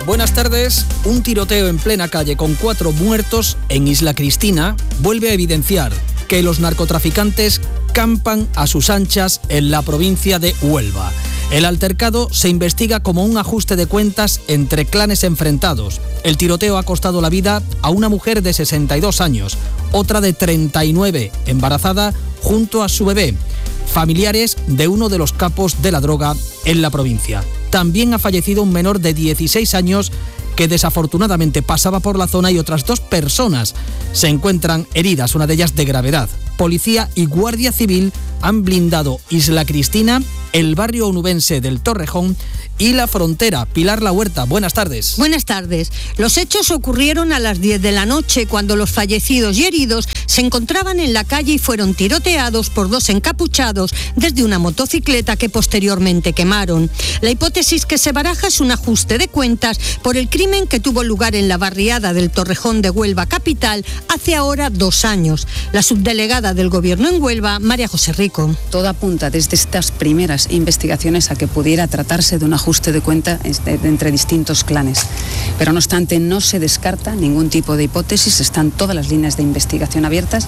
Buenas tardes. Un tiroteo en plena calle con 4 muertos en Isla Cristina vuelve a evidenciar que los narcotraficantes campan a sus anchas en la provincia de Huelva. El altercado se investiga como un ajuste de cuentas entre clanes enfrentados. El tiroteo ha costado la vida a una mujer de 62 años, otra de 39, embarazada junto a su bebé, familiares de uno de los capos de la droga en la provincia. También ha fallecido un menor de 16 años que desafortunadamente pasaba por la zona y otras 2 personas se encuentran heridas, una de ellas de gravedad. Policía y Guardia Civil han blindado Isla Cristina, el barrio onubense del Torrejón y la frontera. Pilar La Huerta, buenas tardes. Buenas tardes. Los hechos ocurrieron a las 10 de la noche cuando los fallecidos y heridos se encontraban en la calle y fueron tiroteados por 2 encapuchados desde una motocicleta que posteriormente quemaron. La hipótesis que se baraja es un ajuste de cuentas por el crimen que tuvo lugar en la barriada del Torrejón de Huelva capital hace ahora 2 años. La subdelegada del Gobierno en Huelva, María José Rico. Todo apunta desde estas primeras investigaciones a que pudiera tratarse de un ajuste de cuenta entre distintos clanes. Pero no obstante, no se descarta ningún tipo de hipótesis, están todas las líneas de investigación abiertas.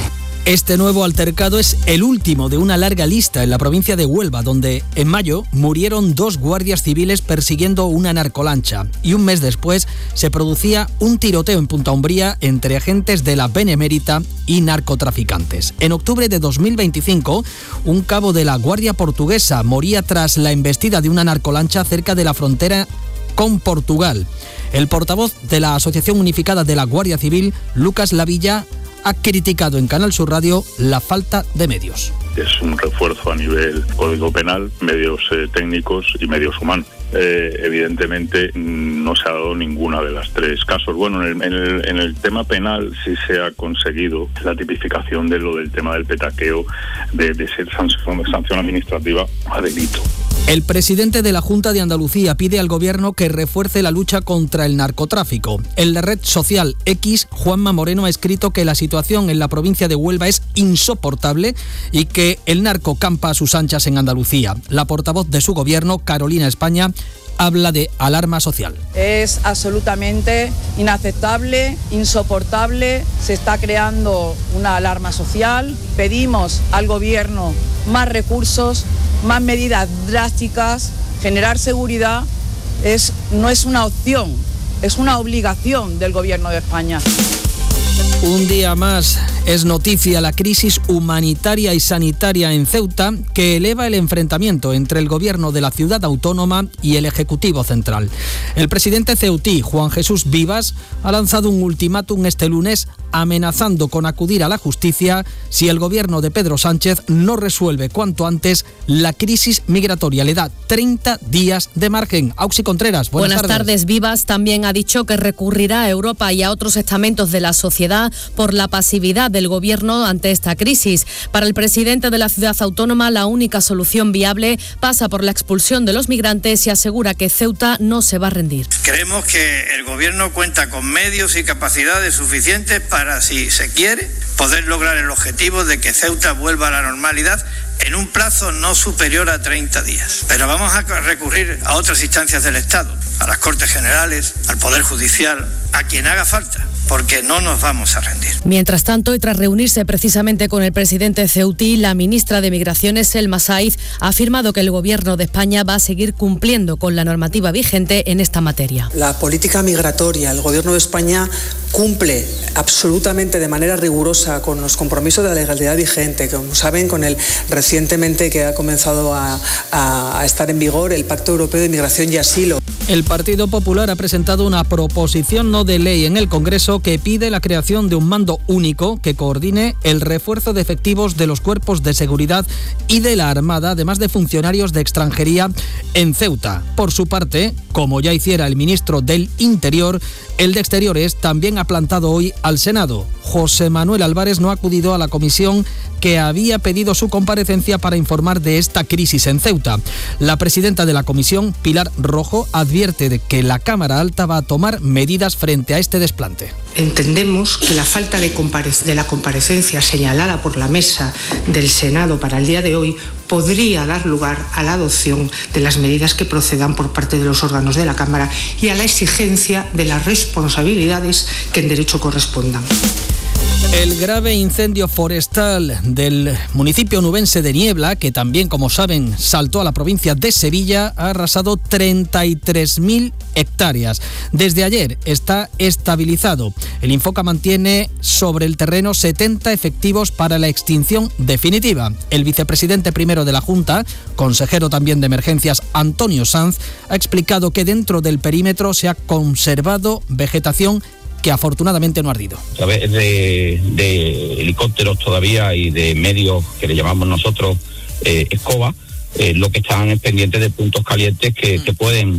Este nuevo altercado es el último de una larga lista en la provincia de Huelva, donde en mayo murieron 2 guardias civiles persiguiendo una narcolancha y un mes después se producía un tiroteo en Punta Umbría entre agentes de la Benemérita y narcotraficantes. En octubre de 2025, un cabo de la Guardia Portuguesa moría tras la embestida de una narcolancha cerca de la frontera con Portugal. El portavoz de la Asociación Unificada de la Guardia Civil, Lucas Lavilla, ha criticado en Canal Sur Radio la falta de medios. Es un refuerzo a nivel Código Penal, medios técnicos y medios humanos. Evidentemente no se ha dado ninguna de las 3 casos. Bueno, en el tema penal sí se ha conseguido la tipificación de lo del tema del petaqueo, de ser sanción administrativa a delito. El presidente de la Junta de Andalucía pide al Gobierno que refuerce la lucha contra el narcotráfico. En la red social X, Juanma Moreno ha escrito que la situación en la provincia de Huelva es insoportable y que el narco campa a sus anchas en Andalucía. La portavoz de su Gobierno, Carolina España, habla de alarma social. Es absolutamente inaceptable, insoportable, se está creando una alarma social. Pedimos al Gobierno más recursos, más medidas drásticas. Generar seguridad no es una opción, es una obligación del Gobierno de España. Un día más es noticia la crisis humanitaria y sanitaria en Ceuta, que eleva el enfrentamiento entre el gobierno de la ciudad autónoma y el Ejecutivo Central. El presidente ceutí, Juan Jesús Vivas, ha lanzado un ultimátum este lunes amenazando con acudir a la justicia si el gobierno de Pedro Sánchez no resuelve cuanto antes la crisis migratoria. Le da 30 días de margen. Auxi Contreras, buenas tardes. Vivas también ha dicho que recurrirá a Europa y a otros estamentos de la sociedad por la pasividad del gobierno ante esta crisis. Para el presidente de la ciudad autónoma, la única solución viable pasa por la expulsión de los migrantes y asegura que Ceuta no se va a rendir. Creemos que el gobierno cuenta con medios y capacidades suficientes para, si se quiere, poder lograr el objetivo de que Ceuta vuelva a la normalidad en un plazo no superior a 30 días. Pero vamos a recurrir a otras instancias del Estado, a las Cortes Generales, al Poder Judicial, a quien haga falta, porque no nos vamos a rendir. Mientras tanto, y tras reunirse precisamente con el presidente ceutí, la ministra de Migraciones, Selma Saiz, ha afirmado que el gobierno de España va a seguir cumpliendo con la normativa vigente en esta materia. La política migratoria, el gobierno de España cumple absolutamente de manera rigurosa con los compromisos de la legalidad vigente, como saben, con el recientemente que ha comenzado a estar en vigor el Pacto Europeo de Migración y Asilo. El Partido Popular ha presentado una proposición no de ley en el Congreso que pide la creación de un mando único que coordine el refuerzo de efectivos de los cuerpos de seguridad y de la Armada, además de funcionarios de extranjería en Ceuta. Por su parte, como ya hiciera el ministro del Interior, el de Exteriores también ha plantado hoy al Senado. José Manuel Álvarez no ha acudido a la comisión que había pedido su comparecencia para informar de esta crisis en Ceuta. La presidenta de la comisión, Pilar Rojo, advierte de que la Cámara Alta va a tomar medidas frente a este desplante. Entendemos que la falta de la comparecencia señalada por la mesa del Senado para el día de hoy podría dar lugar a la adopción de las medidas que procedan por parte de los órganos de la Cámara y a la exigencia de las responsabilidades que en derecho correspondan. El grave incendio forestal del municipio onubense de Niebla, que también, como saben, saltó a la provincia de Sevilla, ha arrasado 33.000 hectáreas. Desde ayer está estabilizado. El Infoca mantiene sobre el terreno 70 efectivos para la extinción definitiva. El vicepresidente primero de la Junta, consejero también de emergencias, Antonio Sanz, ha explicado que dentro del perímetro se ha conservado vegetación que afortunadamente no ha ardido. A través de helicópteros todavía y de medios que le llamamos nosotros escoba, lo que están es pendientes de puntos calientes que pueden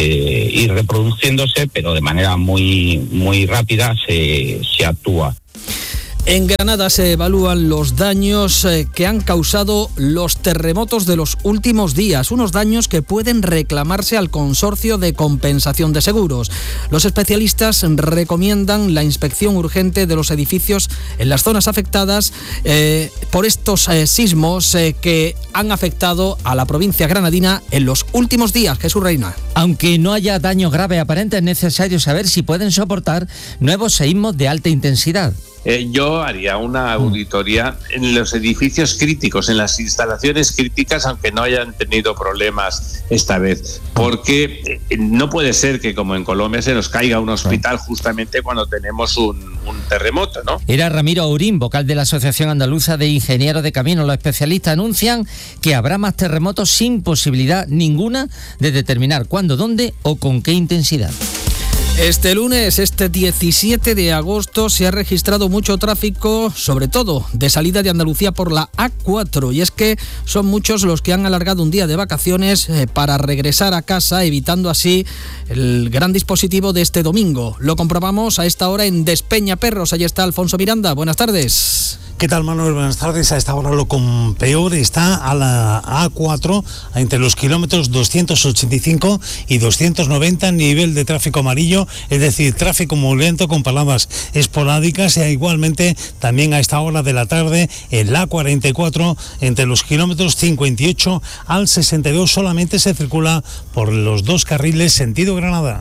ir reproduciéndose, pero de manera muy rápida se actúa. En Granada se evalúan los daños que han causado los terremotos de los últimos días, unos daños que pueden reclamarse al Consorcio de Compensación de Seguros. Los especialistas recomiendan la inspección urgente de los edificios en las zonas afectadas por estos sismos que han afectado a la provincia granadina en los últimos días. Jesús Reina. Aunque no haya daños graves aparentes, es necesario saber si pueden soportar nuevos seísmos de alta intensidad. Yo haría una auditoría en los edificios críticos, en las instalaciones críticas, aunque no hayan tenido problemas esta vez, porque no puede ser que, como en Colombia, se nos caiga un hospital justamente cuando tenemos un terremoto, ¿no? Era Ramiro Aurín, vocal de la Asociación Andaluza de Ingenieros de Caminos. Los especialistas anuncian que habrá más terremotos sin posibilidad ninguna de determinar cuándo, dónde o con qué intensidad. Este lunes, este 17 de agosto, se ha registrado mucho tráfico, sobre todo de salida de Andalucía por la A4, y es que son muchos los que han alargado un día de vacaciones para regresar a casa, evitando así el gran dispositivo de este domingo. Lo comprobamos a esta hora en Despeñaperros. Allí está Alfonso Miranda. Buenas tardes. ¿Qué tal, Manuel? Buenas tardes. A esta hora lo con peor está a la A4, entre los kilómetros 285 y 290, nivel de tráfico amarillo, es decir, tráfico muy lento con paradas esporádicas, e igualmente también a esta hora de la tarde en la A44, entre los kilómetros 58 al 62, solamente se circula por los dos carriles sentido Granada.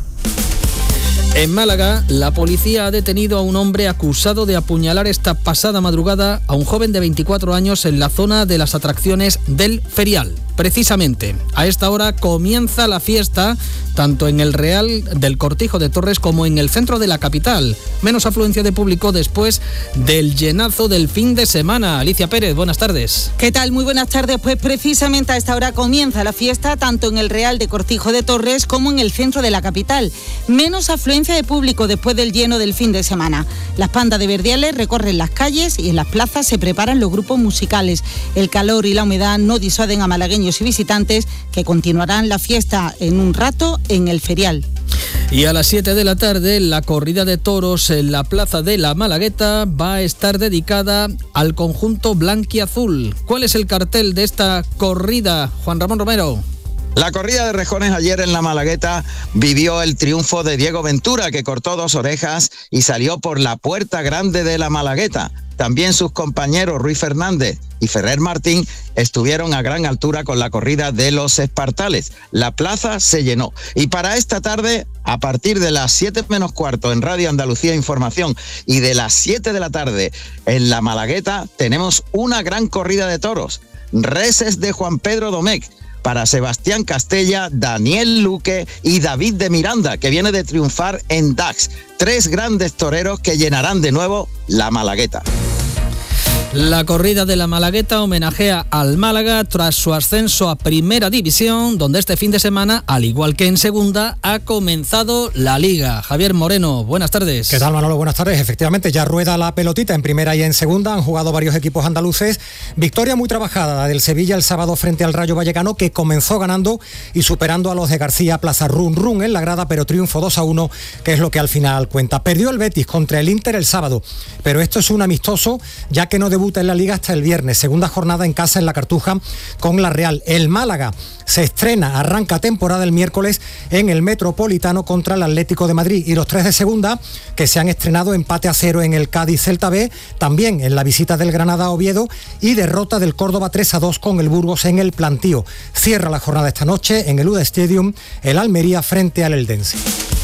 En Málaga, la policía ha detenido a un hombre acusado de apuñalar esta pasada madrugada a un joven de 24 años en la zona de las atracciones del Ferial. Precisamente, a esta hora comienza la fiesta, tanto en el Real del Cortijo de Torres como en el centro de la capital. Menos afluencia de público después del llenazo del fin de semana. Alicia Pérez, buenas tardes. ¿Qué tal? Muy buenas tardes. Pues precisamente a esta hora comienza la fiesta, tanto en el Real de Cortijo de Torres como en el centro de la capital. Menos afluencia de público después del lleno del fin de semana. Las pandas de verdiales recorren las calles y en las plazas se preparan los grupos musicales. El calor y la humedad no disuaden a malagueños y visitantes, que continuarán la fiesta en un rato en el Ferial. Y a las 7 de la tarde, la corrida de toros en la plaza de la Malagueta va a estar dedicada al conjunto blanquiazul. ¿Cuál es el cartel de esta corrida, Juan Ramón Romero? La corrida de rejones ayer en la Malagueta vivió el triunfo de Diego Ventura, que cortó 2 orejas y salió por la puerta grande de la Malagueta. También sus compañeros Ruiz Fernández y Ferrer Martín estuvieron a gran altura con la corrida de los Espartales. La plaza se llenó. Y para esta tarde, a partir de las 7 menos cuarto en Radio Andalucía Información y de las 7 de la tarde en la Malagueta, tenemos una gran corrida de toros. Reses de Juan Pedro Domecq, para Sebastián Castella, Daniel Luque y David de Miranda, que viene de triunfar en Dax. 3 grandes toreros que llenarán de nuevo la Malagueta. La corrida de la Malagueta homenajea al Málaga tras su ascenso a Primera División, donde este fin de semana, al igual que en Segunda, ha comenzado la Liga. Javier Moreno, buenas tardes. ¿Qué tal, Manolo? Buenas tardes. Efectivamente, ya rueda la pelotita en Primera y en Segunda. Han jugado varios equipos andaluces. Victoria muy trabajada, la del Sevilla el sábado frente al Rayo Vallecano, que comenzó ganando y superando a los de García Plaza. Run en la grada, pero triunfo 2-1, que es lo que al final cuenta. Perdió el Betis contra el Inter el sábado, pero esto es un amistoso, ya que no debuta debuta en la Liga hasta el viernes, segunda jornada en casa en la Cartuja con la Real. El Málaga se arranca temporada el miércoles en el Metropolitano contra el Atlético de Madrid, y los 3 de segunda que se han estrenado empate a 0 en el Cádiz Celta B, también en la visita del Granada a Oviedo y derrota del Córdoba 3-2 con el Burgos en el Plantío. Cierra la jornada esta noche en el UDA Stadium el Almería frente al Eldense.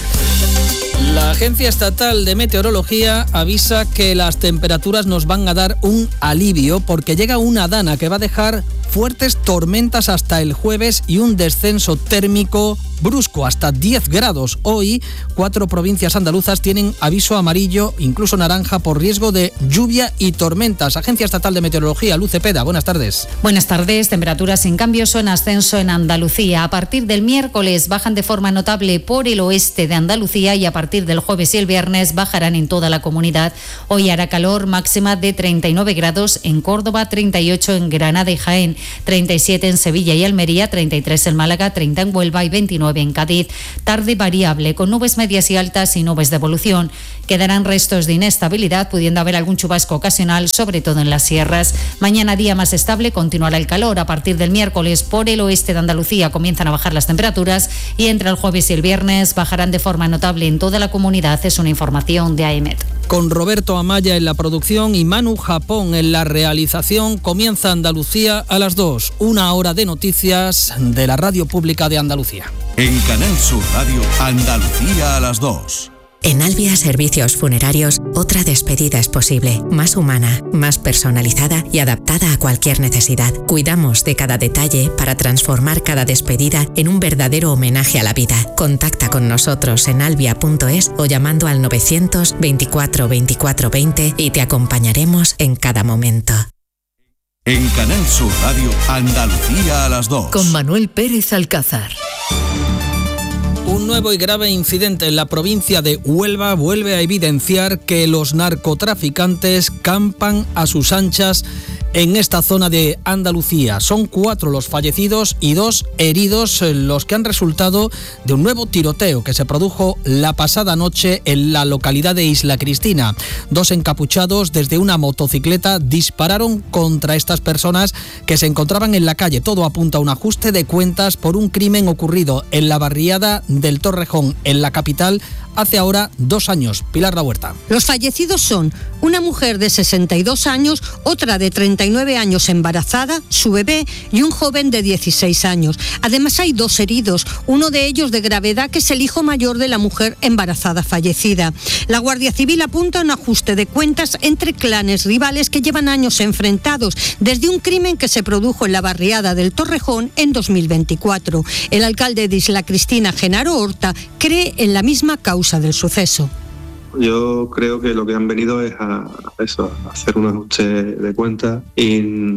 La Agencia Estatal de Meteorología avisa que las temperaturas nos van a dar un alivio porque llega una dana que va a dejar fuertes tormentas hasta el jueves y un descenso térmico brusco hasta 10 grados. Hoy 4 provincias andaluzas tienen aviso amarillo, incluso naranja, por riesgo de lluvia y tormentas. Agencia Estatal de Meteorología, Luz Cepeda, buenas tardes. Buenas tardes. Temperaturas sin cambios o en ascenso en Andalucía. A partir del miércoles bajan de forma notable por el oeste de Andalucía y a partir del jueves y el viernes bajarán en toda la comunidad. Hoy hará calor, máxima de 39 grados en Córdoba, 38 en Granada y Jaén, 37 en Sevilla y Almería, 33 en Málaga, 30 en Huelva y 29 en Cádiz. Tarde variable con nubes medias y altas y nubes de evolución. Quedarán restos de inestabilidad, pudiendo haber algún chubasco ocasional, sobre todo en las sierras. Mañana día más estable, continuará el calor. A partir del miércoles por el oeste de Andalucía comienzan a bajar las temperaturas y entre el jueves y el viernes bajarán de forma notable en toda la comunidad. Es una información de AEMET. Con Roberto Amaya en la producción y Manu Japón en la realización, comienza Andalucía a las 2, una hora de noticias de la Radio Pública de Andalucía. En Canal Sur Radio, Andalucía a las 2. En Albia Servicios Funerarios, otra despedida es posible, más humana, más personalizada y adaptada a cualquier necesidad. Cuidamos de cada detalle para transformar cada despedida en un verdadero homenaje a la vida. Contacta con nosotros en albia.es o llamando al 924 24 20 y te acompañaremos en cada momento. En Canal Sur Radio, Andalucía a las 2. Con Manuel Pérez Alcázar. Un nuevo y grave incidente en la provincia de Huelva vuelve a evidenciar que los narcotraficantes campan a sus anchas en esta zona de Andalucía. Son 4 los fallecidos y 2 heridos los que han resultado de un nuevo tiroteo que se produjo la pasada noche en la localidad de Isla Cristina. 2 encapuchados desde una motocicleta dispararon contra estas personas que se encontraban en la calle. Todo apunta a un ajuste de cuentas por un crimen ocurrido en la barriada del Torrejón, en la capital, hace ahora 2 años. Pilar La Huerta. Los fallecidos son una mujer de 62 años, otra de 39 años embarazada, su bebé y un joven de 16 años. Además hay 2 heridos, uno de ellos de gravedad, que es el hijo mayor de la mujer embarazada fallecida. La Guardia Civil apunta a un ajuste de cuentas entre clanes rivales que llevan años enfrentados, desde un crimen que se produjo en la barriada del Torrejón en 2024. El alcalde de Isla Cristina, Genaro Horta, cree en la misma causa del suceso. Yo creo que lo que han venido es a hacer un ajuste de cuentas y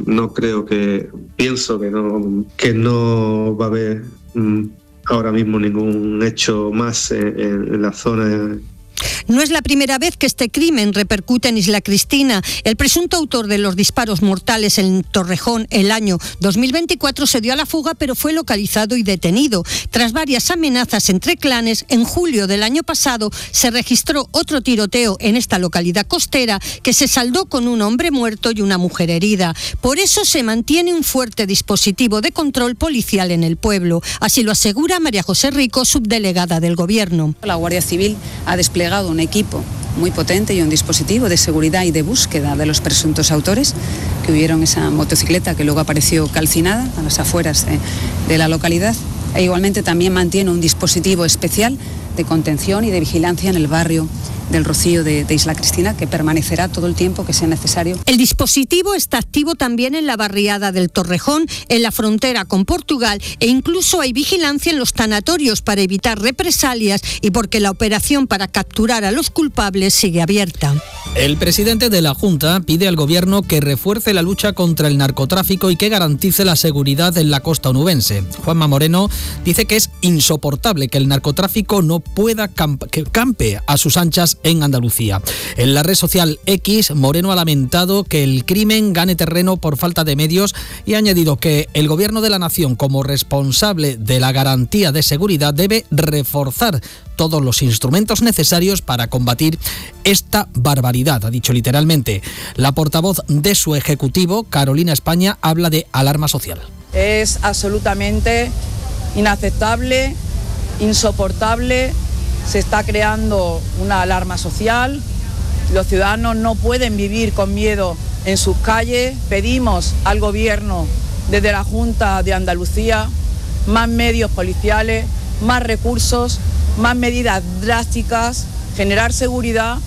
pienso que no va a haber ahora mismo ningún hecho más en la zona. No es la primera vez que este crimen repercute en Isla Cristina. El presunto autor de los disparos mortales en Torrejón el año 2024 se dio a la fuga, pero fue localizado y detenido. Tras varias amenazas entre clanes, en julio del año pasado se registró otro tiroteo en esta localidad costera que se saldó con un hombre muerto y una mujer herida. Por eso se mantiene un fuerte dispositivo de control policial en el pueblo. Así lo asegura María José Rico, subdelegada del Gobierno. La Guardia Civil ha desplegado un equipo muy potente y un dispositivo de seguridad y de búsqueda de los presuntos autores que huyeron esa motocicleta que luego apareció calcinada a las afueras de la localidad. E igualmente también mantiene un dispositivo especial de contención y de vigilancia en el barrio del Rocío de Isla Cristina, que permanecerá todo el tiempo que sea necesario. El dispositivo está activo también en la barriada del Torrejón, en la frontera con Portugal, e incluso hay vigilancia en los tanatorios para evitar represalias y porque la operación para capturar a los culpables sigue abierta. El presidente de la Junta pide al Gobierno que refuerce la lucha contra el narcotráfico y que garantice la seguridad en la costa onubense. Juanma Moreno dice que es insoportable que el narcotráfico no pueda campe a sus anchas violentas en Andalucía. En la red social X, Moreno ha lamentado que el crimen gane terreno por falta de medios y ha añadido que el Gobierno de la Nación, como responsable de la garantía de seguridad, debe reforzar todos los instrumentos necesarios para combatir esta barbaridad, ha dicho literalmente. La portavoz de su ejecutivo, Carolina España, habla de alarma social. Es absolutamente inaceptable, insoportable, se está creando una alarma social, los ciudadanos no pueden vivir con miedo en sus calles. Pedimos al Gobierno, desde la Junta de Andalucía, más medios policiales, más recursos, más medidas drásticas. Generar seguridad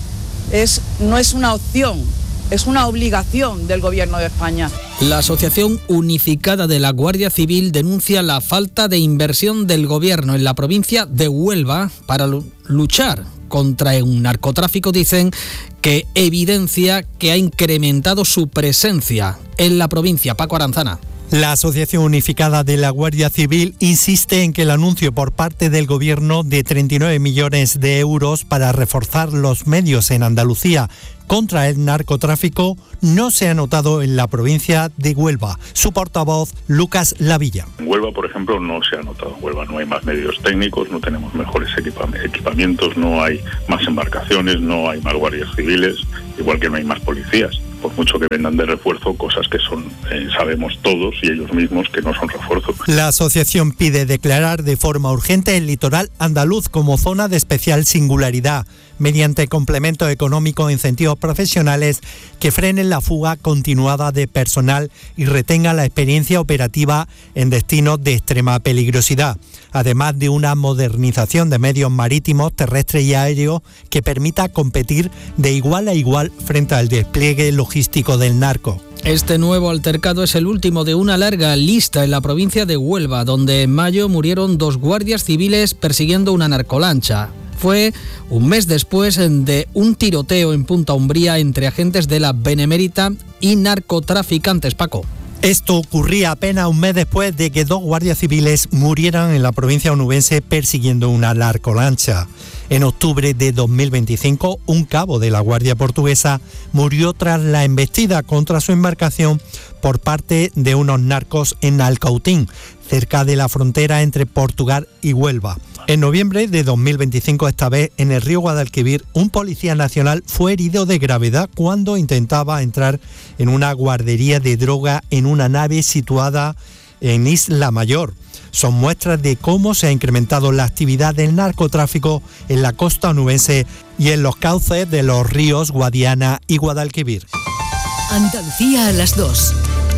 no es una opción, es una obligación del Gobierno de España. La Asociación Unificada de la Guardia Civil denuncia la falta de inversión del Gobierno en la provincia de Huelva para luchar contra un narcotráfico, dicen, que evidencia que ha incrementado su presencia en la provincia. Paco Aranzana. La Asociación Unificada de la Guardia Civil insiste en que el anuncio por parte del Gobierno de 39 millones de euros para reforzar los medios en Andalucía contra el narcotráfico no se ha notado en la provincia de Huelva. Su portavoz, Lucas Lavilla. En Huelva, por ejemplo, no se ha notado. En Huelva no hay más medios técnicos, no tenemos mejores equipamientos, no hay más embarcaciones, no hay más guardias civiles, igual que no hay más policías. Por mucho que vendan de refuerzo, cosas que son, sabemos todos y ellos mismos que no son refuerzo. La asociación pide declarar de forma urgente el litoral andaluz como zona de especial singularidad, mediante complemento económico e incentivos profesionales que frenen la fuga continuada de personal y retengan la experiencia operativa en destinos de extrema peligrosidad, además de una modernización de medios marítimos, terrestres y aéreos que permita competir de igual a igual frente al despliegue logístico del narco. Este nuevo altercado es el último de una larga lista en la provincia de Huelva, donde en mayo murieron 2 guardias civiles persiguiendo una narcolancha. Fue un mes después de un tiroteo en Punta Umbría entre agentes de la Benemérita y narcotraficantes. Paco. Esto ocurría apenas un mes después de que 2 guardias civiles murieran en la provincia onubense persiguiendo una narcolancha. En octubre de 2025, un cabo de la Guardia Portuguesa murió tras la embestida contra su embarcación por parte de unos narcos en Alcautín, cerca de la frontera entre Portugal y Huelva. En noviembre de 2025, esta vez en el río Guadalquivir, un policía nacional fue herido de gravedad cuando intentaba entrar en una guardería de droga en una nave situada en Isla Mayor. Son muestras de cómo se ha incrementado la actividad del narcotráfico en la costa onubense y en los cauces de los ríos Guadiana y Guadalquivir. Andalucía a las 2.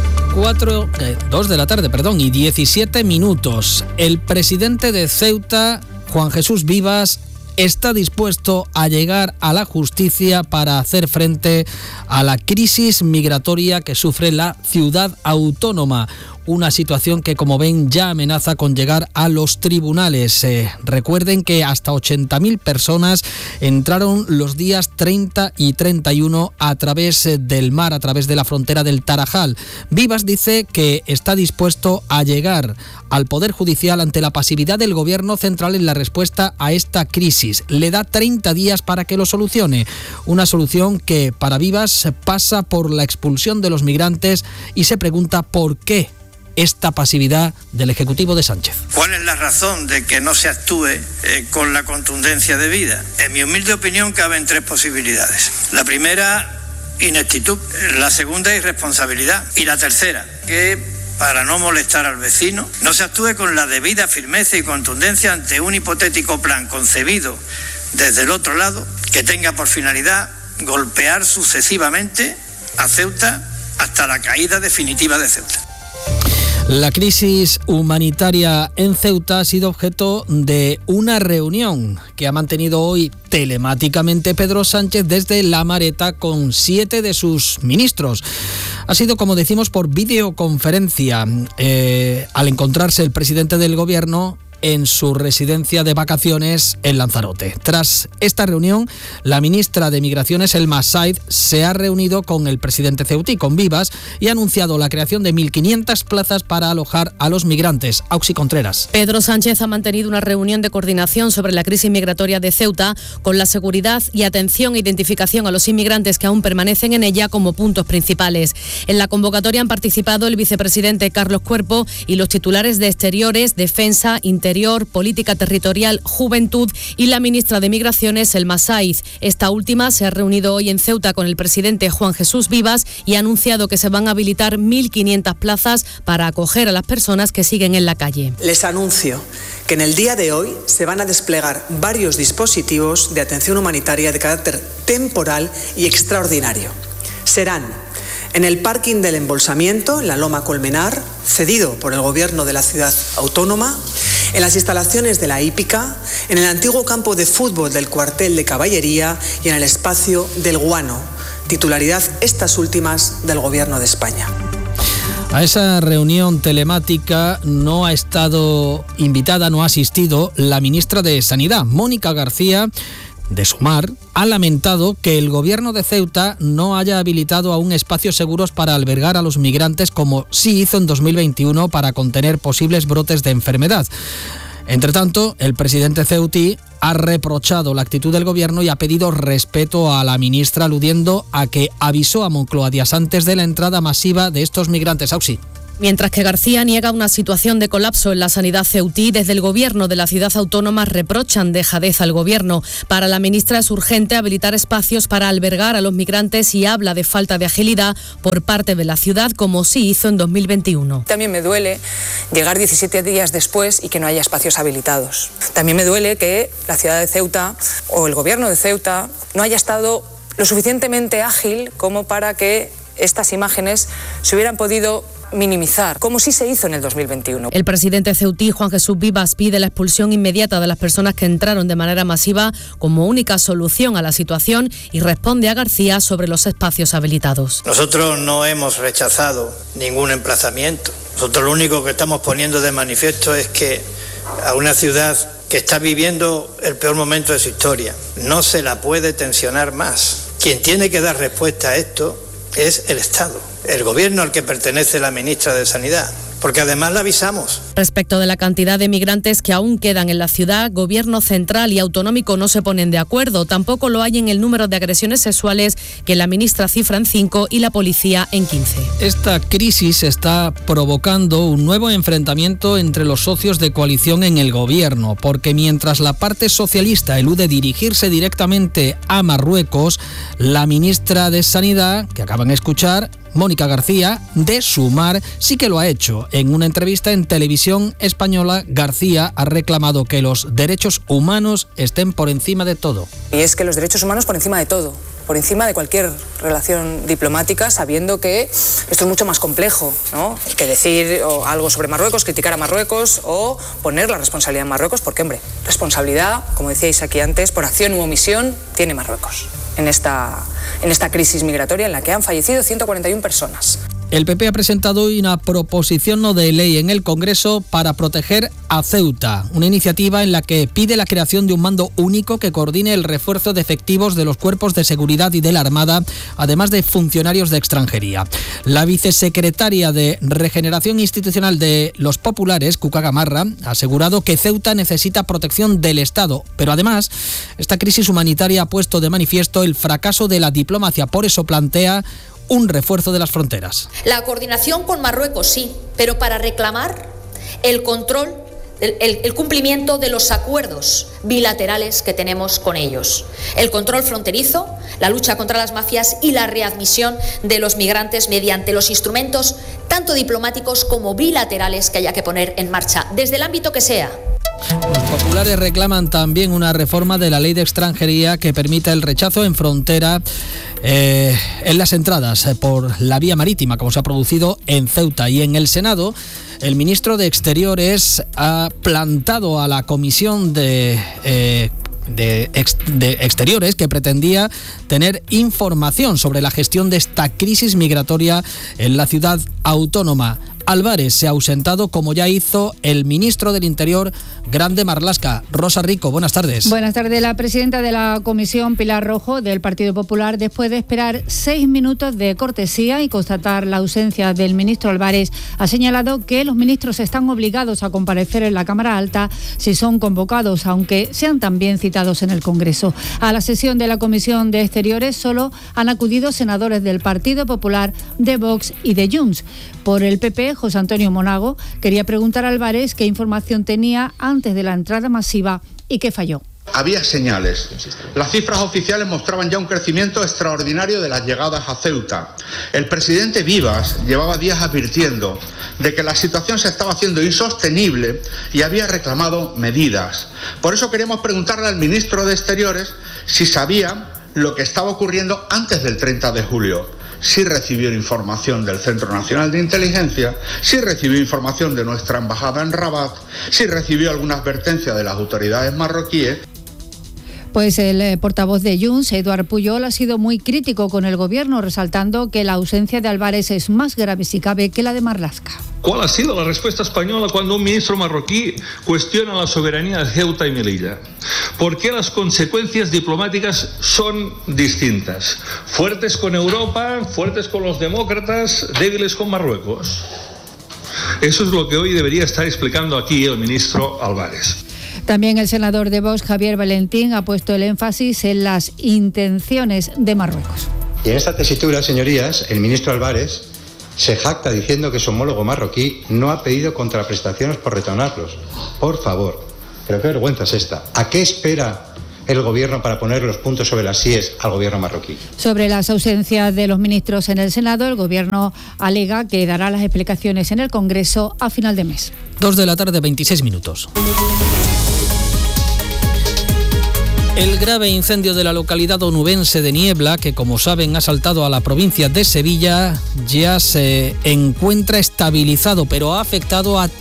2 de la tarde, y 17 minutos. El presidente de Ceuta, Juan Jesús Vivas, está dispuesto a llegar a la justicia para hacer frente a la crisis migratoria que sufre la ciudad autónoma. Una situación que, como ven, ya amenaza con llegar a los tribunales. Recuerden que hasta 80.000 personas entraron los días 30 y 31 a través del mar, a través de la frontera del Tarajal. Vivas dice que está dispuesto a llegar al Poder Judicial ante la pasividad del Gobierno central en la respuesta a esta crisis. Le da 30 días para que lo solucione. Una solución que para Vivas pasa por la expulsión de los migrantes y se pregunta por qué esta pasividad del Ejecutivo de Sánchez. ¿Cuál es la razón de que no se actúe con la contundencia debida? En mi humilde opinión caben 3 posibilidades. La primera, ineptitud. La segunda, irresponsabilidad. Y la tercera, que para no molestar al vecino, no se actúe con la debida firmeza y contundencia ante un hipotético plan concebido desde el otro lado que tenga por finalidad golpear sucesivamente a Ceuta hasta la caída definitiva de Ceuta. La crisis humanitaria en Ceuta ha sido objeto de una reunión que ha mantenido hoy telemáticamente Pedro Sánchez desde La Mareta con 7 de sus ministros. Ha sido, como decimos, por videoconferencia. Al encontrarse el presidente del Gobierno en su residencia de vacaciones en Lanzarote. Tras esta reunión, la ministra de Migraciones, Elma Said, se ha reunido con el presidente ceutí, con Vivas, y ha anunciado la creación de 1.500 plazas para alojar a los migrantes. Auxi Contreras. Pedro Sánchez ha mantenido una reunión de coordinación sobre la crisis migratoria de Ceuta, con la seguridad y atención e identificación a los inmigrantes que aún permanecen en ella como puntos principales. En la convocatoria han participado el vicepresidente Carlos Cuerpo y los titulares de Exteriores, Defensa, Interior, Política Territorial, Juventud y la ministra de Migraciones, Elma Said. Esta última se ha reunido hoy en Ceuta con el presidente Juan Jesús Vivas y ha anunciado que se van a habilitar 1.500 plazas para acoger a las personas que siguen en la calle. Les anuncio que en el día de hoy se van a desplegar varios dispositivos de atención humanitaria de carácter temporal y extraordinario. Serán en el parking del embolsamiento, en la Loma Colmenar, cedido por el Gobierno de la Ciudad Autónoma, en las instalaciones de la hípica, en el antiguo campo de fútbol del cuartel de caballería y en el espacio del Guano, titularidad estas últimas del Gobierno de España. A esa reunión telemática no ha estado invitada, no ha asistido la ministra de Sanidad, Mónica García, de Sumar, ha lamentado que el gobierno de Ceuta no haya habilitado aún espacios seguros para albergar a los migrantes como sí hizo en 2021 para contener posibles brotes de enfermedad. Entre tanto, el presidente ceutí ha reprochado la actitud del gobierno y ha pedido respeto a la ministra, aludiendo a que avisó a Moncloa días antes de la entrada masiva de estos migrantes. Auxi. Mientras que García niega una situación de colapso en la sanidad ceutí, desde el Gobierno de la Ciudad Autónoma reprochan dejadez al Gobierno. Para la ministra es urgente habilitar espacios para albergar a los migrantes y habla de falta de agilidad por parte de la ciudad, como sí hizo en 2021. También me duele llegar 17 días después y que no haya espacios habilitados. También me duele que la ciudad de Ceuta o el Gobierno de Ceuta no haya estado lo suficientemente ágil como para que estas imágenes se hubieran podido minimizar, como sí se hizo en el 2021. El presidente ceutí, Juan Jesús Vivas, pide la expulsión inmediata de las personas que entraron de manera masiva como única solución a la situación y responde a García sobre los espacios habilitados. Nosotros no hemos rechazado ningún emplazamiento. Nosotros lo único que estamos poniendo de manifiesto es que a una ciudad que está viviendo el peor momento de su historia no se la puede tensionar más. Quien tiene que dar respuesta a esto es el Estado, el gobierno al que pertenece la ministra de Sanidad, porque además la avisamos. Respecto de la cantidad de migrantes que aún quedan en la ciudad, gobierno central y autonómico no se ponen de acuerdo. Tampoco lo hay en el número de agresiones sexuales, que la ministra cifra en 5 y la policía en 15. Esta crisis está provocando un nuevo enfrentamiento entre los socios de coalición en el gobierno, porque mientras la parte socialista elude dirigirse directamente a Marruecos, la ministra de Sanidad, que acaban de escuchar, Mónica García, de Sumar, sí que lo ha hecho. En una entrevista en televisión española, García ha reclamado que los derechos humanos estén por encima de todo. Y es que los derechos humanos por encima de todo, por encima de cualquier relación diplomática, sabiendo que esto es mucho más complejo, ¿no? Que decir algo sobre Marruecos, criticar a Marruecos o poner la responsabilidad en Marruecos, porque, hombre, responsabilidad, como decíais aquí antes, por acción u omisión, tiene Marruecos en esta crisis migratoria en la que han fallecido 141 personas. El PP ha presentado hoy una proposición no de ley en el Congreso para proteger a Ceuta, una iniciativa en la que pide la creación de un mando único que coordine el refuerzo de efectivos de los cuerpos de seguridad y de la Armada, además de funcionarios de extranjería. La vicesecretaria de Regeneración Institucional de los Populares, Cuca Gamarra, ha asegurado que Ceuta necesita protección del Estado, pero además esta crisis humanitaria ha puesto de manifiesto el fracaso de la diplomacia. Por eso plantea un refuerzo de las fronteras. La coordinación con Marruecos sí, pero para reclamar el control, el cumplimiento de los acuerdos bilaterales que tenemos con ellos. El control fronterizo, la lucha contra las mafias y la readmisión de los migrantes mediante los instrumentos tanto diplomáticos como bilaterales que haya que poner en marcha, desde el ámbito que sea. Los populares reclaman también una reforma de la ley de extranjería que permita el rechazo en frontera en las entradas por la vía marítima, como se ha producido en Ceuta. Y en el Senado, el ministro de Exteriores ha plantado a la comisión de Exteriores, que pretendía tener información sobre la gestión de esta crisis migratoria en la ciudad autónoma. Álvarez se ha ausentado, como ya hizo el ministro del Interior, Grande Marlaska. Rosa Rico, buenas tardes. Buenas tardes. La presidenta de la Comisión, Pilar Rojo, del Partido Popular, después de esperar 6 minutos de cortesía y constatar la ausencia del ministro Álvarez, ha señalado que los ministros están obligados a comparecer en la Cámara Alta si son convocados, aunque sean también citados en el Congreso. A la sesión de la Comisión de Exteriores solo han acudido senadores del Partido Popular, de Vox y de Junts. Por el PP, José Antonio Monago quería preguntar a Álvarez qué información tenía antes de la entrada masiva y qué falló. Había señales. Las cifras oficiales mostraban ya un crecimiento extraordinario de las llegadas a Ceuta. El presidente Vivas llevaba días advirtiendo de que la situación se estaba haciendo insostenible y había reclamado medidas. Por eso queríamos preguntarle al ministro de Exteriores si sabía lo que estaba ocurriendo antes del 30 de julio. Si recibió información del Centro Nacional de Inteligencia, si recibió información de nuestra embajada en Rabat, si recibió alguna advertencia de las autoridades marroquíes. Pues el portavoz de Junts, Eduard Pujol, ha sido muy crítico con el gobierno, resaltando que la ausencia de Álvarez es más grave si cabe que la de Marlaska. ¿Cuál ha sido la respuesta española cuando un ministro marroquí cuestiona la soberanía de Ceuta y Melilla? ¿Por qué las consecuencias diplomáticas son distintas? Fuertes con Europa, fuertes con los demócratas, débiles con Marruecos. Eso es lo que hoy debería estar explicando aquí el ministro Álvarez. También el senador de Vox, Javier Valentín, ha puesto el énfasis en las intenciones de Marruecos. Y en esta tesitura, señorías, el ministro Álvarez se jacta diciendo que su homólogo marroquí no ha pedido contraprestaciones por retornarlos. Por favor, pero qué vergüenza es esta. ¿A qué espera el gobierno para poner los puntos sobre las íes al gobierno marroquí? Sobre las ausencias de los ministros en el Senado, el gobierno alega que dará las explicaciones en el Congreso a final de mes. 2:26 p.m. El grave incendio de la localidad onubense de Niebla, que como saben ha saltado a la provincia de Sevilla, ya se encuentra estabilizado, pero ha afectado a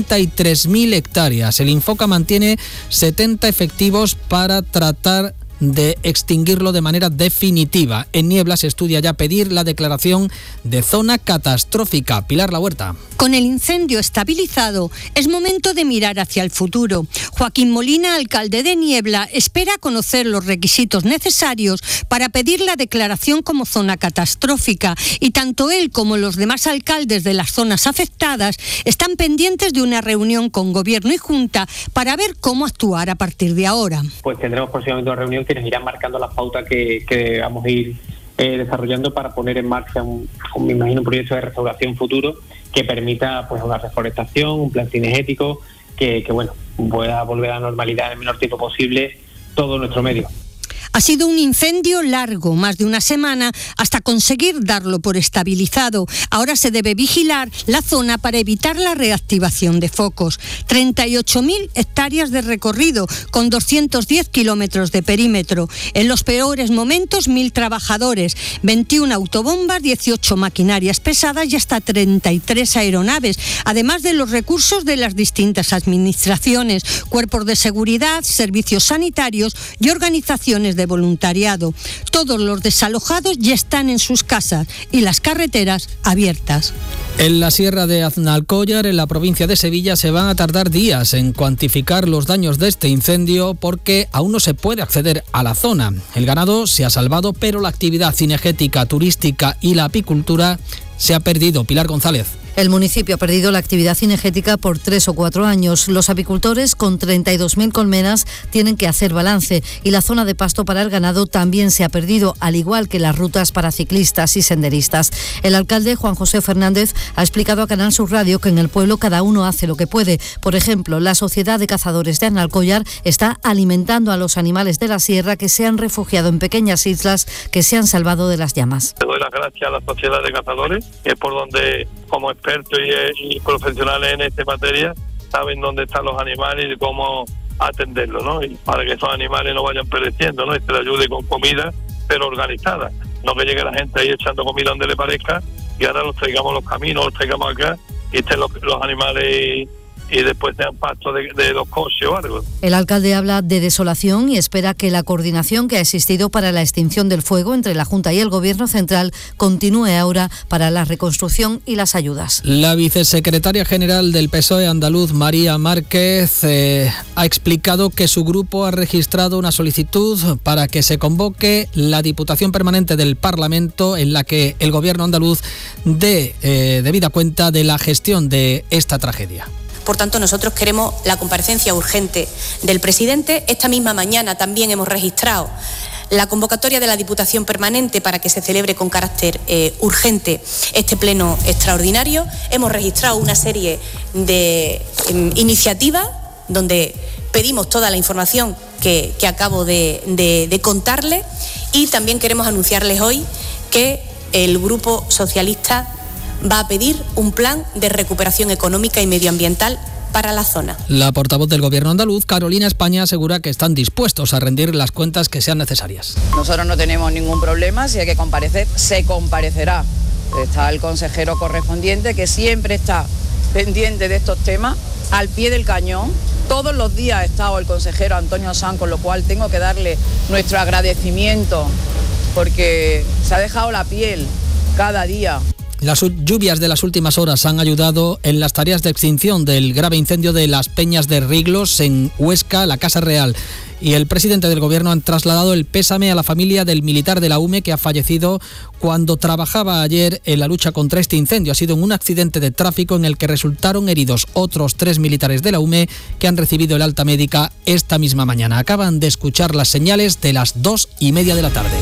33.000 hectáreas. El Infoca mantiene 70 efectivos para tratar de extinguirlo de manera definitiva. En Niebla se estudia ya pedir la declaración de zona catastrófica. Pilar La Huerta. Con el incendio estabilizado, es momento de mirar hacia el futuro. Joaquín Molina, alcalde de Niebla, espera conocer los requisitos necesarios para pedir la declaración como zona catastrófica, y tanto él como los demás alcaldes de las zonas afectadas están pendientes de una reunión con Gobierno y Junta para ver cómo actuar a partir de ahora. Pues tendremos próximamente una reunión que nos irá marcando las pautas que vamos a ir desarrollando para poner en marcha me imagino, un proyecto de restauración futuro que permita pues una reforestación, un plan cinegético que pueda volver a la normalidad en el menor tiempo posible todo nuestro medio. Ha sido un incendio largo, más de una semana, hasta conseguir darlo por estabilizado. Ahora se debe vigilar la zona para evitar la reactivación de focos. 38.000 hectáreas de recorrido, con 210 kilómetros de perímetro. En los peores momentos, 1.000 trabajadores, 21 autobombas, 18 maquinarias pesadas y hasta 33 aeronaves, además de los recursos de las distintas administraciones, cuerpos de seguridad, servicios sanitarios y organizaciones de voluntariado. Todos los desalojados ya están en sus casas y las carreteras abiertas. En la sierra de Aznalcóllar, en la provincia de Sevilla, se van a tardar días en cuantificar los daños de este incendio porque aún no se puede acceder a la zona. El ganado se ha salvado, pero la actividad cinegética, turística y la apicultura se ha perdido. Pilar González. El municipio ha perdido la actividad cinegética por 3 o 4 años. Los apicultores, con 32.000 colmenas, tienen que hacer balance, y la zona de pasto para el ganado también se ha perdido, al igual que las rutas para ciclistas y senderistas. El alcalde, Juan José Fernández, ha explicado a Canal Sur Radio que en el pueblo cada uno hace lo que puede. Por ejemplo, la Sociedad de Cazadores de Aznalcóllar está alimentando a los animales de la sierra que se han refugiado en pequeñas islas que se han salvado de las llamas. Le doy las gracias a la Sociedad de Cazadores, que es por donde, como expertos y profesionales en esta materia, saben dónde están los animales y cómo atenderlos, ¿no? Y para que esos animales no vayan pereciendo, ¿no? Y se les ayude con comida, pero organizada. No que llegue la gente ahí echando comida donde le parezca y ahora los traigamos los caminos, los traigamos acá y estén los animales y después sean pasto de los coches o algo. El alcalde habla de desolación y espera que la coordinación que ha existido para la extinción del fuego entre la Junta y el Gobierno central continúe ahora para la reconstrucción y las ayudas. La vicesecretaria general del PSOE andaluz, María Márquez, ha explicado que su grupo ha registrado una solicitud para que se convoque la Diputación Permanente del Parlamento en la que el Gobierno andaluz dé debida cuenta de la gestión de esta tragedia. Por tanto, nosotros queremos la comparecencia urgente del presidente. Esta misma mañana también hemos registrado la convocatoria de la Diputación Permanente para que se celebre con carácter urgente este pleno extraordinario. Hemos registrado una serie de iniciativas donde pedimos toda la información que acabo de contarles, y también queremos anunciarles hoy que el Grupo Socialista va a pedir un plan de recuperación económica y medioambiental para la zona. La portavoz del Gobierno andaluz, Carolina España, asegura que están dispuestos a rendir las cuentas que sean necesarias. Nosotros no tenemos ningún problema, si hay que comparecer, se comparecerá. Está el consejero correspondiente que siempre está pendiente de estos temas, al pie del cañón. Todos los días ha estado el consejero Antonio Sanz, con lo cual tengo que darle nuestro agradecimiento porque se ha dejado la piel cada día. Las lluvias de las últimas horas han ayudado en las tareas de extinción del grave incendio de las Peñas de Riglos en Huesca, la Casa Real. Y el presidente del Gobierno ha trasladado el pésame a la familia del militar de la UME que ha fallecido cuando trabajaba ayer en la lucha contra este incendio. Ha sido en un accidente de tráfico en el que resultaron heridos otros 3 militares de la UME que han recibido el alta médica esta misma mañana. Acaban de escuchar las señales de las 2:30 de la tarde.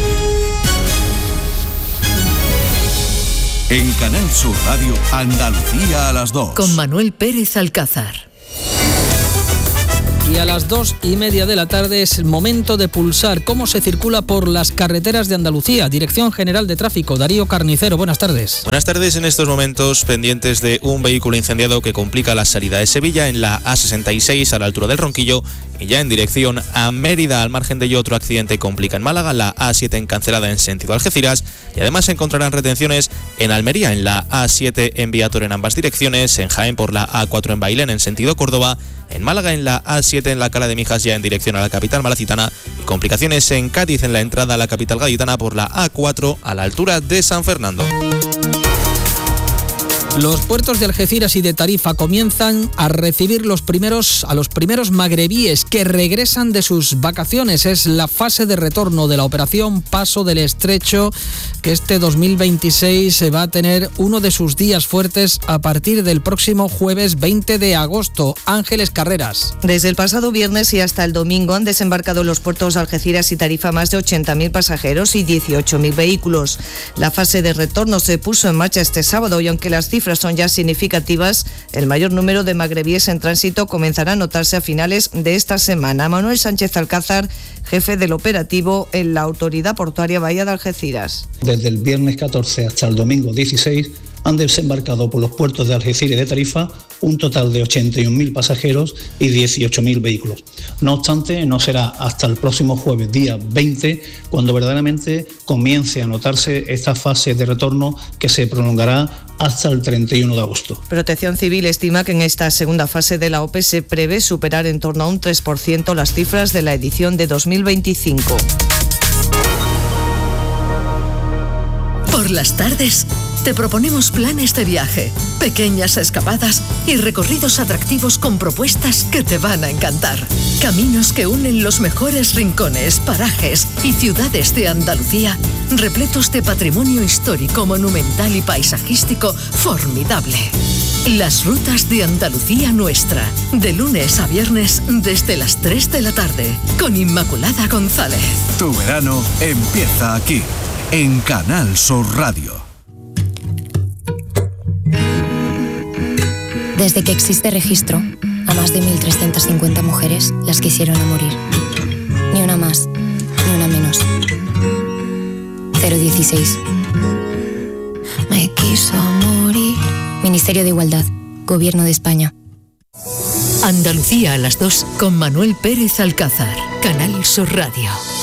En Canal Sur Radio, Andalucía a las 2. Con Manuel Pérez Alcázar. Y a las 2:30 de la tarde es el momento de pulsar cómo se circula por las carreteras de Andalucía. Dirección General de Tráfico, Darío Carnicero, buenas tardes. Buenas tardes, en estos momentos pendientes de un vehículo incendiado que complica la salida de Sevilla en la A66 a la altura del Ronquillo y ya en dirección a Mérida. Al margen de ello, otro accidente complica en Málaga, la A7 en Cancelada en sentido Algeciras, y además se encontrarán retenciones en Almería, en la A7 en Viator en ambas direcciones, en Jaén por la A4 en Bailén en sentido Córdoba, en Málaga en la A7 en la Cala de Mijas ya en dirección a la capital malacitana, y complicaciones en Cádiz en la entrada a la capital gaditana por la A4 a la altura de San Fernando. Los puertos de Algeciras y de Tarifa comienzan a recibir a los primeros magrebíes que regresan de sus vacaciones. Es la fase de retorno de la operación Paso del Estrecho, que este 2026 va a tener uno de sus días fuertes a partir del próximo jueves 20 de agosto. Ángeles Carreras. Desde el pasado viernes y hasta el domingo han desembarcado en los puertos de Algeciras y Tarifa más de 80.000 pasajeros y 18.000 vehículos. La fase de retorno se puso en marcha este sábado y aunque las cifras son ya significativas, el mayor número de magrebíes en tránsito comenzará a notarse a finales de esta semana. Manuel Sánchez Alcázar, jefe del operativo en la Autoridad Portuaria Bahía de Algeciras. Desde el viernes 14 hasta el domingo 16 han desembarcado por los puertos de Algeciras y de Tarifa un total de 81.000 pasajeros y 18.000 vehículos. No obstante, no será hasta el próximo jueves, día 20, cuando verdaderamente comience a notarse esta fase de retorno que se prolongará hasta el 31 de agosto. Protección Civil estima que en esta segunda fase de la OPE se prevé superar en torno a un 3% las cifras de la edición de 2025. Por las tardes te proponemos planes de viaje, pequeñas escapadas y recorridos atractivos con propuestas que te van a encantar. Caminos que unen los mejores rincones, parajes y ciudades de Andalucía, repletos de patrimonio histórico, monumental y paisajístico formidable. Las rutas de Andalucía Nuestra, de lunes a viernes desde las 3 de la tarde, con Inmaculada González. Tu verano empieza aquí, en Canal Sur Radio. Desde que existe registro, a más de 1.350 mujeres las quisieron a morir. Ni una más, ni una menos. 016. Me quiso morir. Ministerio de Igualdad, Gobierno de España. Andalucía a las 2 con Manuel Pérez Alcázar, Canal Sur Radio.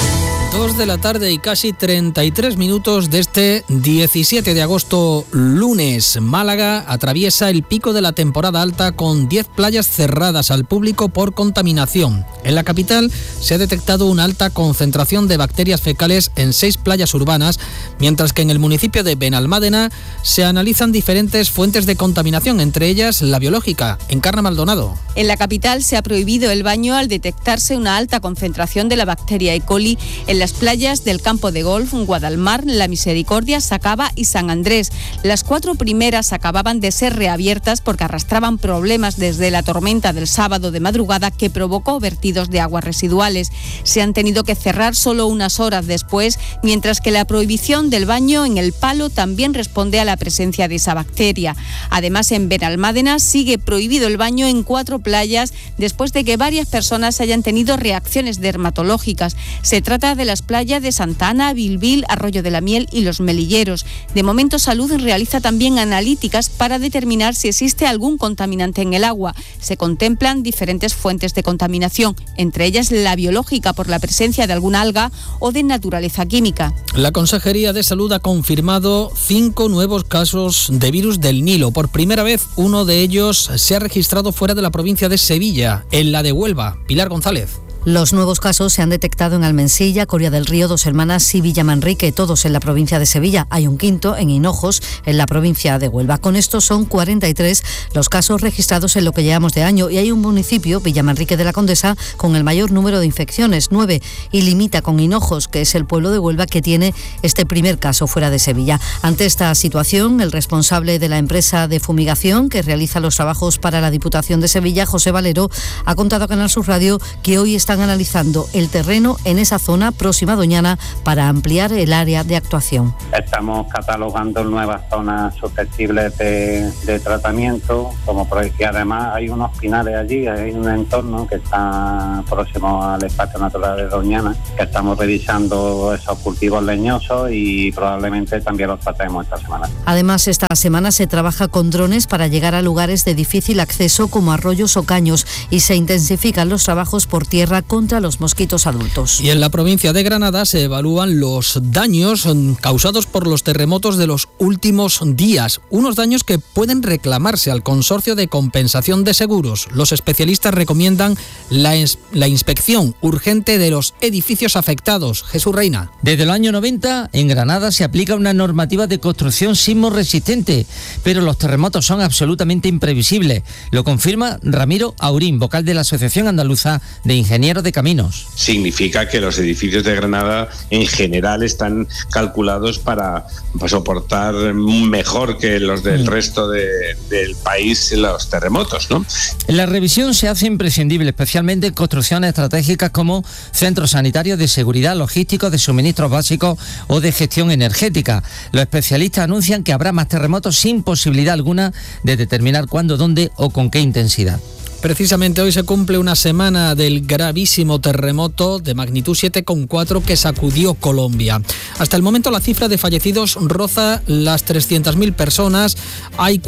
2 de la tarde y casi 33 minutos de este 17 de agosto, lunes. Málaga atraviesa el pico de la temporada alta con 10 playas cerradas al público por contaminación. En la capital se ha detectado una alta concentración de bacterias fecales en 6 playas urbanas, mientras que en el municipio de Benalmádena se analizan diferentes fuentes de contaminación, entre ellas la biológica. Encarna Maldonado. En la capital se ha prohibido el baño al detectarse una alta concentración de la bacteria E. coli en las playas del Campo de Golf, Guadalmar, La Misericordia, Sacaba y San Andrés. Las 4 primeras acababan de ser reabiertas porque arrastraban problemas desde la tormenta del sábado de madrugada que provocó vertidos de aguas residuales. Se han tenido que cerrar solo unas horas después, mientras que la prohibición del baño en el Palo también responde a la presencia de esa bacteria. Además, en Benalmádena sigue prohibido el baño en 4 playas después de que varias personas hayan tenido reacciones dermatológicas. Se trata de las playas de Santa Ana, Bilbil, Arroyo de la Miel y Los Melilleros. De momento, Salud realiza también analíticas para determinar si existe algún contaminante en el agua. Se contemplan diferentes fuentes de contaminación, entre ellas la biológica por la presencia de alguna alga o de naturaleza química. La Consejería de Salud ha confirmado 5 nuevos casos de virus del Nilo. Por primera vez, uno de ellos se ha registrado fuera de la provincia de Sevilla, en la de Huelva. Pilar González. Los nuevos casos se han detectado en Almensilla, Coria del Río, Dos Hermanas y Villamanrique, todos en la provincia de Sevilla. Hay un quinto en Hinojos, en la provincia de Huelva. Con esto son 43 los casos registrados en lo que llevamos de año, y hay un municipio, Villamanrique de la Condesa, con el mayor número de infecciones, 9, y limita con Hinojos, que es el pueblo de Huelva que tiene este primer caso fuera de Sevilla. Ante esta situación, el responsable de la empresa de fumigación que realiza los trabajos para la Diputación de Sevilla, José Valero, ha contado a Canal Sur Radio que hoy están analizando el terreno en esa zona próxima a Doñana para ampliar el área de actuación. Estamos catalogando nuevas zonas susceptibles de tratamiento, y además hay unos pinares allí, hay un entorno que está próximo al espacio natural de Doñana, que estamos revisando esos cultivos leñosos y probablemente también los tratemos esta semana. Además, esta semana se trabaja con drones para llegar a lugares de difícil acceso como arroyos o caños, y se intensifican los trabajos por tierra contra los mosquitos adultos. Y en la provincia de Granada se evalúan los daños causados por los terremotos de los últimos días, unos daños que pueden reclamarse al Consorcio de Compensación de Seguros. Los especialistas recomiendan la inspección urgente de los edificios afectados. Jesús Reina. Desde el año 90 en Granada se aplica una normativa de construcción sismo resistente, pero los terremotos son absolutamente imprevisibles. Lo confirma Ramiro Aurín, vocal de la Asociación Andaluza de Ingenieros de Caminos. Significa que los edificios de Granada en general están calculados para soportar mejor que los del resto del país los terremotos, ¿no? La revisión se hace imprescindible, especialmente en construcciones estratégicas como centros sanitarios, de seguridad, logísticos, de suministros básicos o de gestión energética. Los especialistas anuncian que habrá más terremotos sin posibilidad alguna de determinar cuándo, dónde o con qué intensidad. Precisamente hoy se cumple una semana del gravísimo terremoto de magnitud 7,4 que sacudió Colombia. Hasta el momento la cifra de fallecidos roza las 300.000 personas, hay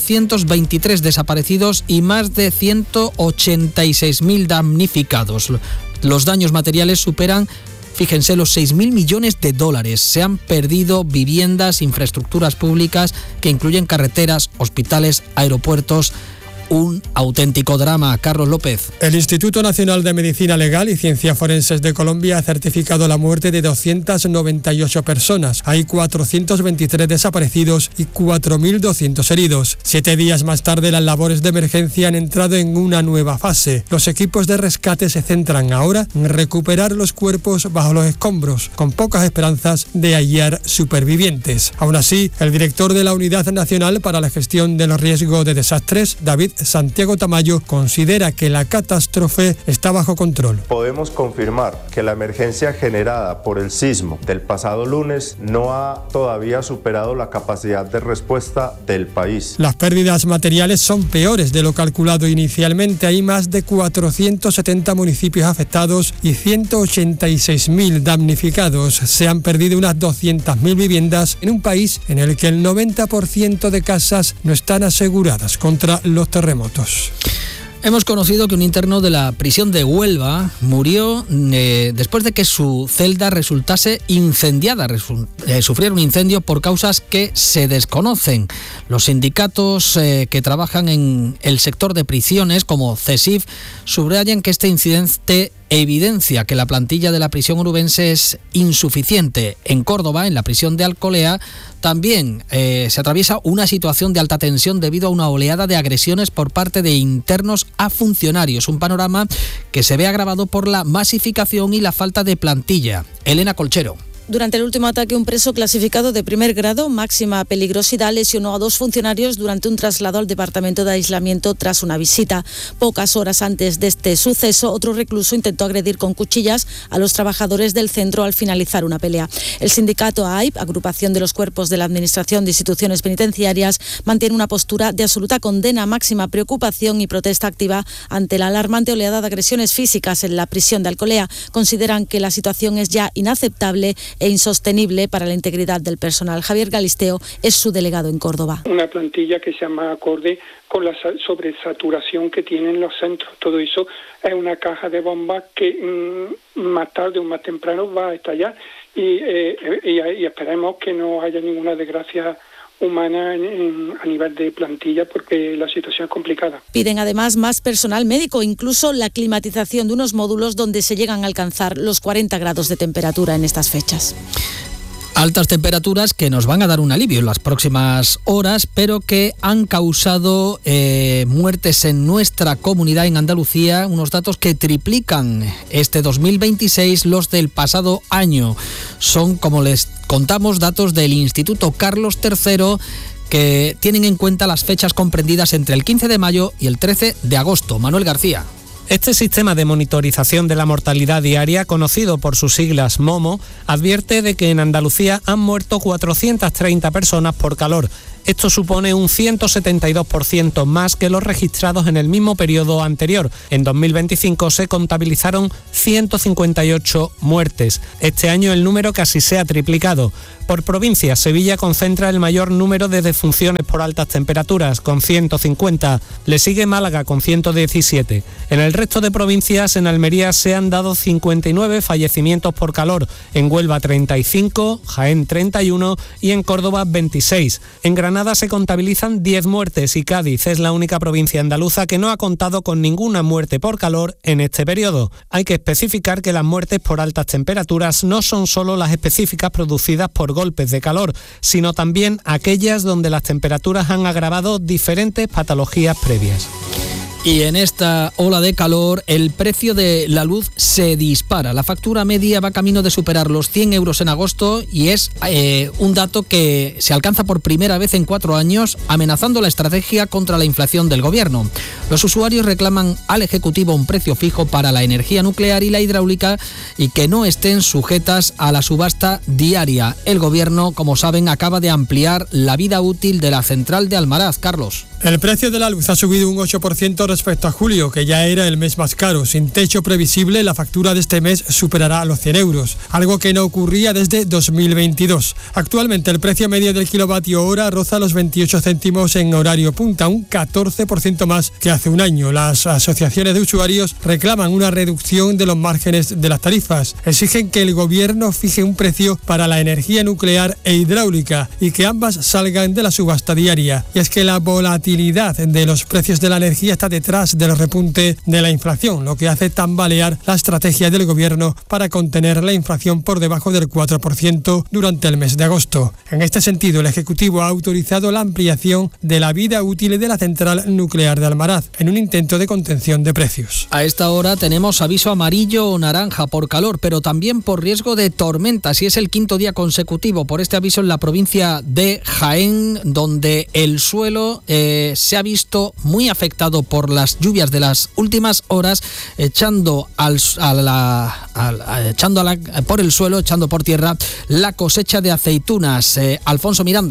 423 desaparecidos y más de 186.000 damnificados. Los daños materiales superan, fíjense, los 6.000 millones de dólares. Se han perdido viviendas, infraestructuras públicas que incluyen carreteras, hospitales, aeropuertos. Un auténtico drama. Carlos López. El Instituto Nacional de Medicina Legal y Ciencias Forenses de Colombia ha certificado la muerte de 298 personas. Hay 423 desaparecidos y 4.200 heridos. 7 días más tarde, las labores de emergencia han entrado en una nueva fase. Los equipos de rescate se centran ahora en recuperar los cuerpos bajo los escombros, con pocas esperanzas de hallar supervivientes. Aún así, el director de la Unidad Nacional para la Gestión de los Riesgos de Desastres, David Santiago Tamayo, considera que la catástrofe está bajo control. Podemos confirmar que la emergencia generada por el sismo del pasado lunes no ha todavía superado la capacidad de respuesta del país. Las pérdidas materiales son peores de lo calculado inicialmente. Hay más de 470 municipios afectados y 186.000 damnificados. Se han perdido unas 200.000 viviendas en un país en el que el 90% de casas no están aseguradas contra los terremotos. Hemos conocido que un interno de la prisión de Huelva murió después de que su celda resultase incendiada, sufriera un incendio por causas que se desconocen. Los sindicatos que trabajan en el sector de prisiones, como CESIF, subrayan que este incidente evidencia que la plantilla de la prisión onubense es insuficiente. En Córdoba, en la prisión de Alcolea, también se atraviesa una situación de alta tensión debido a una oleada de agresiones por parte de internos a funcionarios. Un panorama que se ve agravado por la masificación y la falta de plantilla. Elena Colchero. Durante el último ataque, un preso clasificado de primer grado, máxima peligrosidad, lesionó a 2 funcionarios durante un traslado al departamento de aislamiento tras una visita. Pocas horas antes de este suceso, otro recluso intentó agredir con cuchillas a los trabajadores del centro al finalizar una pelea. El sindicato AIP, agrupación de los cuerpos de la Administración de Instituciones Penitenciarias, mantiene una postura de absoluta condena, máxima preocupación y protesta activa ante la alarmante oleada de agresiones físicas en la prisión de Alcolea. Consideran que la situación es ya inaceptable e insostenible para la integridad del personal. Javier Galisteo es su delegado en Córdoba. Una plantilla que sea más acorde con la sobresaturación que tienen los centros. Todo eso es una caja de bombas que más tarde o más temprano va a estallar y esperemos que no haya ninguna desgracia humana a nivel de plantilla, porque la situación es complicada. Piden además más personal médico, incluso la climatización de unos módulos donde se llegan a alcanzar los 40 grados de temperatura en estas fechas. Altas temperaturas que nos van a dar un alivio en las próximas horas, pero que han causado muertes en nuestra comunidad, en Andalucía, unos datos que triplican este 2026 los del pasado año. Son, como les contamos, datos del Instituto Carlos III, que tienen en cuenta las fechas comprendidas entre el 15 de mayo y el 13 de agosto. Manuel García. Este sistema de monitorización de la mortalidad diaria, conocido por sus siglas MOMO, advierte de que en Andalucía han muerto 430 personas por calor. Esto supone un 172% más que los registrados en el mismo periodo anterior. En 2025 se contabilizaron 158 muertes. Este año el número casi se ha triplicado. Por provincia, Sevilla concentra el mayor número de defunciones por altas temperaturas, con 150. Le sigue Málaga, con 117. En el resto de provincias, en Almería se han dado 59 fallecimientos por calor. En Huelva 35, Jaén 31 y en Córdoba 26. En Granada se contabilizan 10 muertes y Cádiz es la única provincia andaluza que no ha contado con ninguna muerte por calor en este periodo. Hay que especificar que las muertes por altas temperaturas no son solo las específicas producidas por golpes de calor, sino también aquellas donde las temperaturas han agravado diferentes patologías previas. Y en esta ola de calor, el precio de la luz se dispara. La factura media va camino de superar los 100 euros en agosto y es un dato que se alcanza por primera vez en 4 años, amenazando la estrategia contra la inflación del gobierno. Los usuarios reclaman al Ejecutivo un precio fijo para la energía nuclear y la hidráulica y que no estén sujetas a la subasta diaria. El gobierno, como saben, acaba de ampliar la vida útil de la central de Almaraz. Carlos. El precio de la luz ha subido un 8% respecto a julio, que ya era el mes más caro. Sin techo previsible, la factura de este mes superará los 100 euros, algo que no ocurría desde 2022. Actualmente el precio medio del kilovatio hora roza los 28 céntimos en horario punta, un 14% más que hace un año. Las asociaciones de usuarios reclaman una reducción de los márgenes de las tarifas. Exigen que el gobierno fije un precio para la energía nuclear e hidráulica y que ambas salgan de la subasta diaria. Y es que la volatilidad de los precios de la energía está detrás del repunte de la inflación, lo que hace tambalear la estrategia del gobierno para contener la inflación por debajo del 4% durante el mes de agosto. En este sentido, el Ejecutivo ha autorizado la ampliación de la vida útil de la central nuclear de Almaraz, en un intento de contención de precios. A esta hora tenemos aviso amarillo o naranja por calor, pero también por riesgo de tormentas, y es el 5º día consecutivo por este aviso en la provincia de Jaén, donde el suelo se ha visto muy afectado por las lluvias de las últimas horas, echando por el suelo, echando por tierra la cosecha de aceitunas. Alfonso Miranda.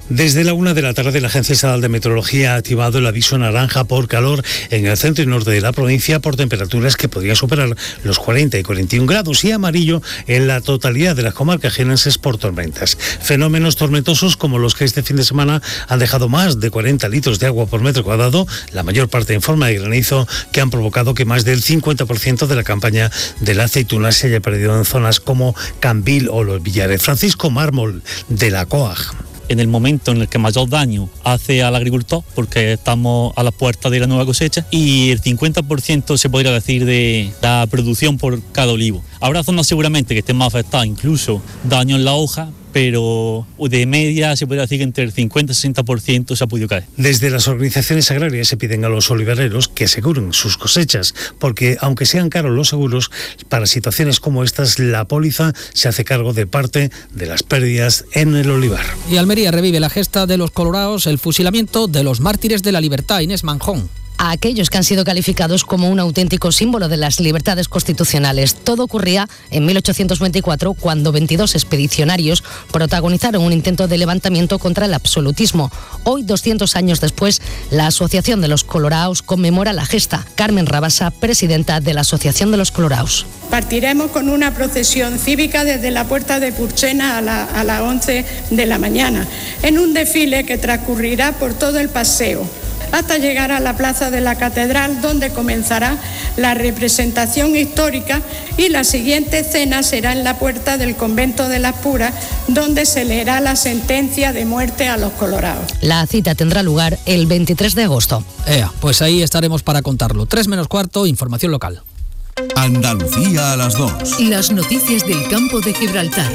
Desde la 1 de la tarde, la Agencia Estatal de Meteorología ha activado el aviso naranja por calor en el centro y norte de la provincia por temperaturas que podrían superar los 40 y 41 grados y amarillo en la totalidad de las comarcas jienenses por tormentas. Fenómenos tormentosos como los que este fin de semana han dejado más de 40 litros de agua por metro cuadrado, la mayor parte en forma de granizo, que han provocado que más del 50% de la campaña de la aceituna se haya perdido en zonas como Cambil o Los Villares. Francisco Mármol, de la COAG. En el momento en el que mayor daño hace al agricultor, porque estamos a la puerta de la nueva cosecha, y el 50% se podría decir de la producción por cada olivo. Habrá zonas seguramente que estén más afectadas, incluso daño en la hoja, pero de media se podría decir que entre el 50 y 60% se ha podido caer. Desde las organizaciones agrarias se piden a los olivareros que aseguren sus cosechas, porque aunque sean caros los seguros, para situaciones como estas la póliza se hace cargo de parte de las pérdidas en el olivar. Y Almería revive la gesta de los colorados, el fusilamiento de los mártires de la libertad. Inés Manjón. A aquellos que han sido calificados como un auténtico símbolo de las libertades constitucionales. Todo ocurría en 1824, cuando 22 expedicionarios protagonizaron un intento de levantamiento contra el absolutismo. Hoy, 200 años después, la Asociación de los Coloraos conmemora la gesta. Carmen Rabasa, presidenta de la Asociación de los Coloraos. Partiremos con una procesión cívica desde la puerta de Purchena a las 11 de la mañana, en un desfile que transcurrirá por todo el paseo, hasta llegar a la plaza de la Catedral, donde comenzará la representación histórica, y la siguiente cena será en la puerta del convento de las Puras, donde se leerá la sentencia de muerte a los colorados. La cita tendrá lugar el 23 de agosto. Pues ahí estaremos para contarlo. 3:45, información local. Andalucía a las 2. Las noticias del campo de Gibraltar.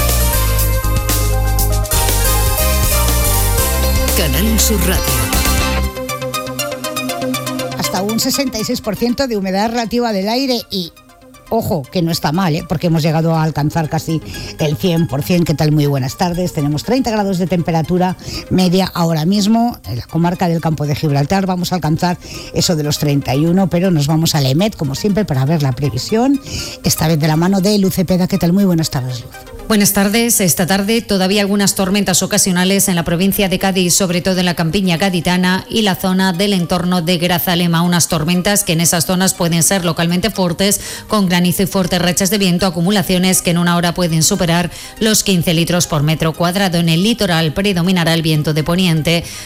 Canal Sur Radio. Hasta un 66% de humedad relativa del aire y, ojo, que no está mal, porque hemos llegado a alcanzar casi el 100%. ¿Qué tal? Muy buenas tardes. Tenemos 30 grados de temperatura media ahora mismo en la comarca del Campo de Gibraltar. Vamos a alcanzar eso de los 31, pero nos vamos al EMET, como siempre, para ver la previsión, esta vez de la mano de Luz Cepeda. ¿Qué tal? Muy buenas tardes, Luz. Buenas tardes. Esta tarde todavía algunas tormentas ocasionales en la provincia de Cádiz, sobre todo en la campiña gaditana y la zona del entorno de Grazalema. Unas tormentas que en esas zonas pueden ser localmente fuertes, con granizo y fuertes rachas de viento, acumulaciones que en una hora pueden superar los 15 litros por metro cuadrado. En el litoral predominará el viento de poniente,